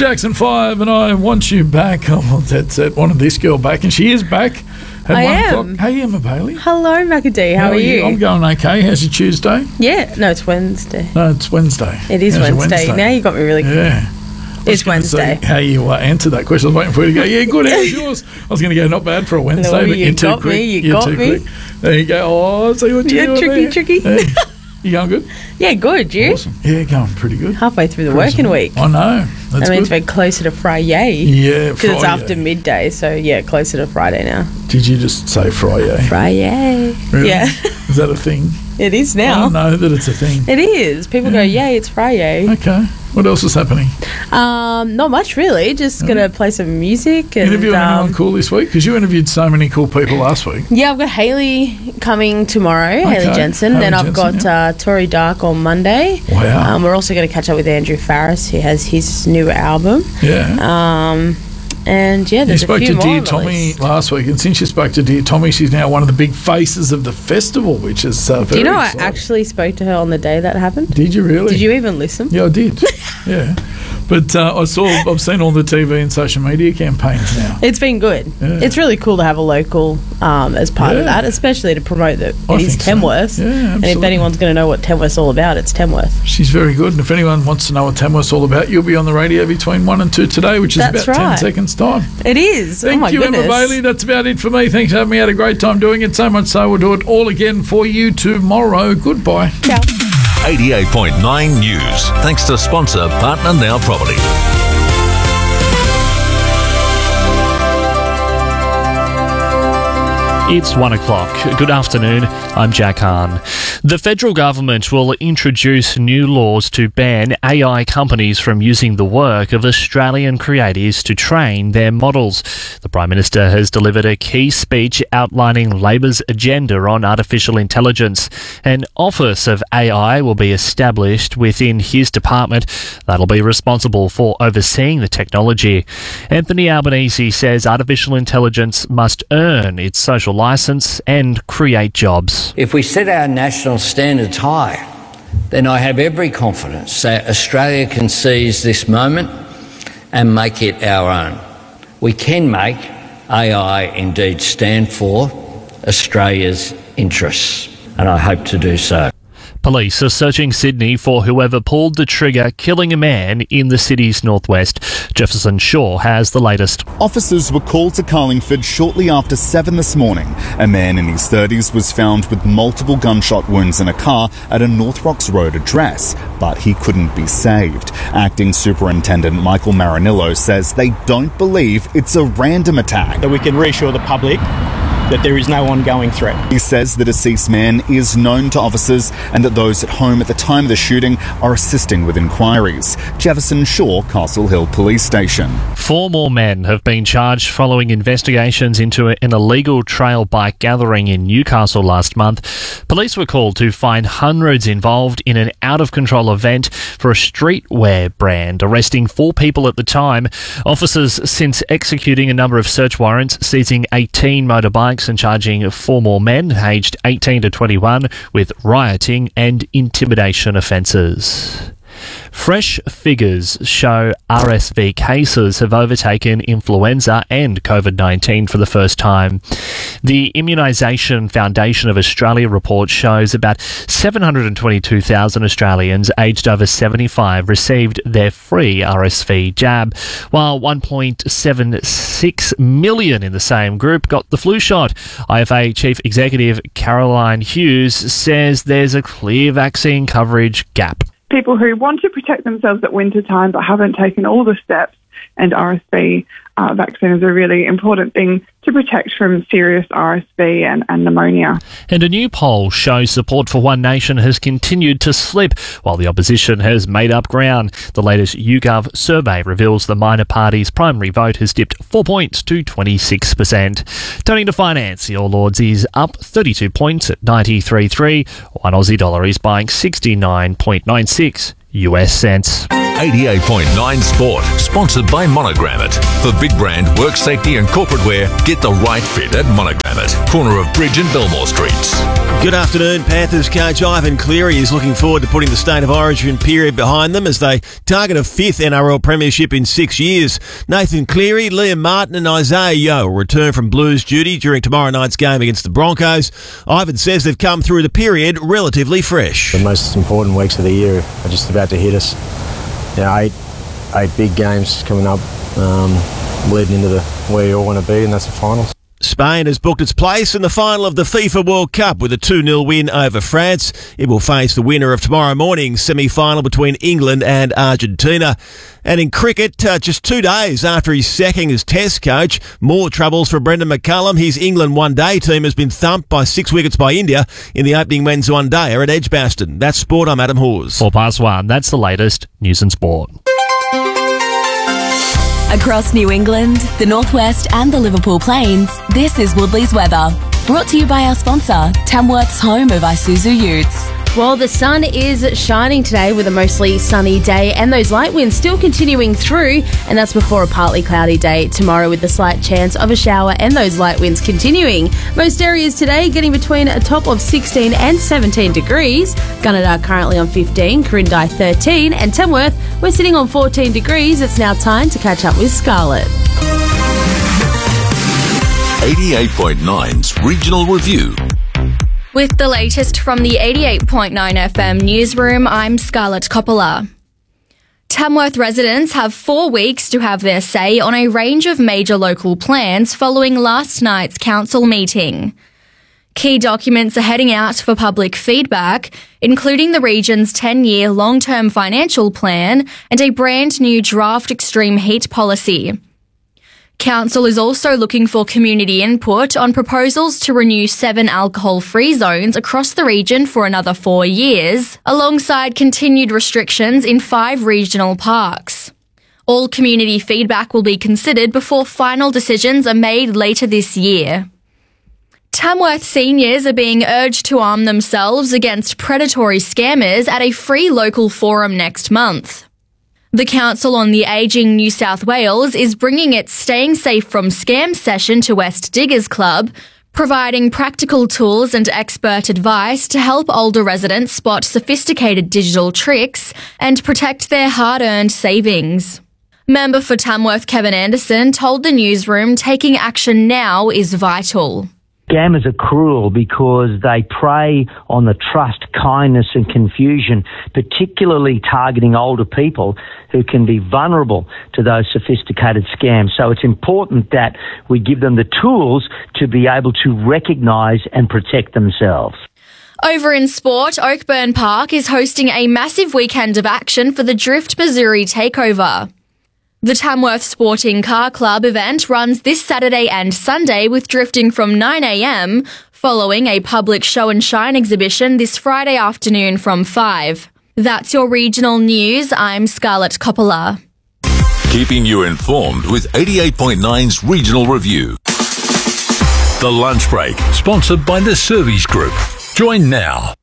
Jackson 5 and I want you back. Oh, that's it. Wanted this girl back, and she is back at I 1 am. o'clock. Hey, Emma Bailey. Hello, Macadee. How are you? I'm going okay. How's your Tuesday? Yeah. No, it's Wednesday. No, it's Wednesday. It is How's your Wednesday. Now you got me really. Yeah. It's Wednesday. How you answer that question? I was waiting for you to go, yeah, good, how's yours? I was going to go, not bad for a Wednesday, No, but you you're too got quick. me, you You're got too me. quick. There you go. Oh, see what you're doing tricky. there. Hey, you going good? Yeah, good. You? Awesome. Yeah, going pretty good. Halfway through the working week. I know. That's That means good. we're closer to Friday. Yeah, Because it's Friday. after midday, so yeah, closer to Friday now. Did you just say Friday? Friday. Really? Yeah. Is that a thing? It is I now. don't know that it's a thing. It is. People go, yay, it's Friday. Okay. What else is happening? Not much really. Just gonna play some music and Interviewing anyone cool this week? Because you interviewed so many cool people last week. yeah, I've got Haley coming tomorrow, Haley Jensen. Haley Then I've Jensen, got Tori Dark on Monday. Wow. We're also going to catch up with Andrew Farris, who has his new album. Yeah. And yeah, You there's spoke a to few more Dear on the Tommy list. last week, and since you spoke to Dear Tommy, she's now one of the big faces of the festival, which is very Do you know exciting. I actually spoke to her on the day that happened? Did you really? Did you even listen? Yeah, I did. Yeah. But I've seen all the TV and social media campaigns now. It's been good. Yeah. It's really cool to have a local as part of Yeah. that, especially to promote that I it is think so. Tamworth. Yeah, and if absolutely. anyone's going to know what Tamworth's all about, it's Tamworth. She's very good, and if anyone wants to know what Tamworth's all about, you'll be on the radio between 1 and 2 today, which is That's about 10 right. seconds' time. It is. Thank oh my you, goodness. Emma Bailey. That's about it for me. Thanks for having me. I had a great time doing it. So much so we'll do it all again for you tomorrow. Goodbye. Ciao. 88.9 News. Thanks to sponsor Partner Now Property. It's 1 o'clock. Good afternoon. I'm Jack Hahn. The federal government will introduce new laws to ban AI companies from using the work of Australian creatives to train their models. The Prime Minister has delivered a key speech outlining Labor's agenda on artificial intelligence. An Office of AI will be established within his department that'll be responsible for overseeing the technology. Anthony Albanese says artificial intelligence must earn its social licence and create jobs. If we set our national standards high, then I have every confidence that Australia can seize this moment and make it our own. We can make AI indeed stand for Australia's interests, and I hope to do so. Police are searching Sydney for whoever pulled the trigger, killing a man in the city's northwest. Jefferson Shaw has the latest. Officers were called to Carlingford shortly after 7 this morning. A man in his 30s was found with multiple gunshot wounds in a car at a North Rocks Road address, but he couldn't be saved. Acting Superintendent Michael Marinillo says they don't believe it's a random attack. That we can reassure the public that there is no ongoing threat. He says the deceased man is known to officers and that those at home at the time of the shooting are assisting with inquiries. Jefferson Shaw, Castle Hill Police Station. 4 more men have been charged following investigations into an illegal trail bike gathering in Newcastle last month. Police were called to find hundreds involved in an out-of-control event for a streetwear brand, arresting 4 people at the time. Officers since executing a number of search warrants, seizing 18 motorbikes and charging 4 more men aged 18 to 21 with rioting and intimidation offences. Fresh figures show RSV cases have overtaken influenza and COVID-19 for the first time. The Immunisation Foundation of Australia report shows about 722,000 Australians aged over 75 received their free RSV jab, while 1.76 million in the same group got the flu shot. IFA Chief Executive Caroline Hughes says there's a clear vaccine coverage gap. People who want to protect themselves at winter time but haven't taken all the steps, and RSV vaccine is a really important thing to protect from serious RSV and pneumonia. And a new poll shows support for One Nation has continued to slip while the opposition has made up ground. The latest YouGov survey reveals the minor party's primary vote has dipped 4 points to 26%. Turning to finance, the All Ords is up 32 points at 93.3. One Aussie dollar is buying 69.96 US cents. 88.9 Sport, sponsored by Monogram It. For big brand, work safety and corporate wear, get the right fit at Monogram It. Corner of Bridge and Belmore Streets. Good afternoon. Panthers coach Ivan Cleary is looking forward to putting the State of Origin period behind them as they target a fifth NRL premiership in 6 years. Nathan Cleary, Liam Martin and Isaiah Yeo will return from Blues duty during tomorrow night's game against the Broncos. Ivan says they've come through the period relatively fresh. The most important weeks of the year are just about to hit us. Eight big games coming up, leading into where you all want to be, and that's the finals. Spain has booked its place in the final of the FIFA World Cup with a 2-0 win over France. It will face the winner of tomorrow morning's semi-final between England and Argentina. And in cricket, just 2 days after his sacking as Test coach, more troubles for Brendan McCullum. His England one-day team has been thumped by 6 wickets by India in the opening men's one-dayer at Edgbaston. That's sport. I'm Adam Hawes. 1:04. That's the latest news and sport. Across New England, the Northwest and the Liverpool Plains, this is Woodley's weather. Brought to you by our sponsor, Tamworth's home of Isuzu Utes. Well, the sun is shining today with a mostly sunny day and those light winds still continuing through, and that's before a partly cloudy day tomorrow with the slight chance of a shower and those light winds continuing. Most areas today getting between a top of 16 and 17 degrees. Gunnedah currently on 15, Corindai 13 and Tamworth, we're sitting on 14 degrees. It's now time to catch up with Scarlett. 88.9's Regional Review. With the latest from the 88.9 FM newsroom, I'm Scarlett Coppola. Tamworth residents have 4 weeks to have their say on a range of major local plans following last night's council meeting. Key documents are heading out for public feedback, including the region's 10-year long-term financial plan and a brand new draft extreme heat policy. Council is also looking for community input on proposals to renew 7 alcohol-free zones across the region for another 4 years, alongside continued restrictions in 5 regional parks. All community feedback will be considered before final decisions are made later this year. Tamworth seniors are being urged to arm themselves against predatory scammers at a free local forum next month. The Council on the Ageing New South Wales is bringing its Staying Safe from Scam session to West Diggers Club, providing practical tools and expert advice to help older residents spot sophisticated digital tricks and protect their hard-earned savings. Member for Tamworth Kevin Anderson told the newsroom taking action now is vital. Scammers are cruel because they prey on the trust, kindness and confusion, particularly targeting older people who can be vulnerable to those sophisticated scams. So it's important that we give them the tools to be able to recognise and protect themselves. Over in sport, Oakburn Park is hosting a massive weekend of action for the Drift Missouri Takeover. The Tamworth Sporting Car Club event runs this Saturday and Sunday with drifting from 9 a.m, following a public show and shine exhibition this Friday afternoon from 5. That's your regional news. I'm Scarlett Coppola. Keeping you informed with 88.9's Regional Review. The Lunch Break, sponsored by the Service Group. Join now.